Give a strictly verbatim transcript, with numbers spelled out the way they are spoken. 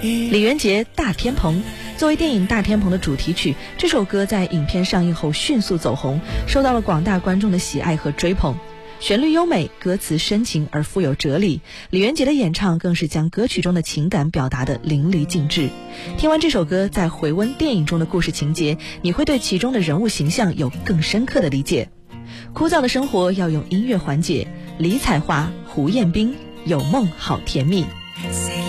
李元杰《大天棚》作为电影《大天棚》的主题曲，这首歌在影片上映后迅速走红，受到了广大观众的喜爱和追捧。旋律优美，歌词深情而富有哲理，李元杰的演唱更是将歌曲中的情感表达得淋漓尽致。听完这首歌，再回温电影中的故事情节，你会对其中的人物形象有更深刻的理解。枯燥的生活要用音乐缓解，李彩华、胡彦斌，有梦好甜蜜。